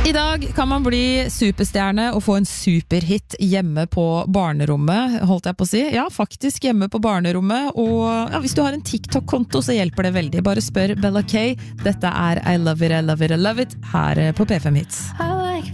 I dag kan man bli superstjerne og få en superhit hjemme på barnerommet, holdt jeg på å si. Ja, faktisk hjemme på barnerommet, og ja, hvis du har en TikTok-konto så hjelper det veldig. Bare spør Bella K. Dette I Love It, I Love It, I Love It her på P5 Hits.